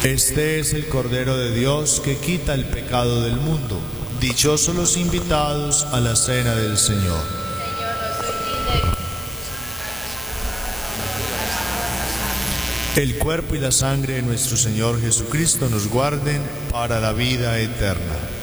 Este es el Cordero de Dios que quita el pecado del mundo. Dichosos los invitados a la cena del Señor. El cuerpo y la sangre de nuestro Señor Jesucristo nos guarden para la vida eterna.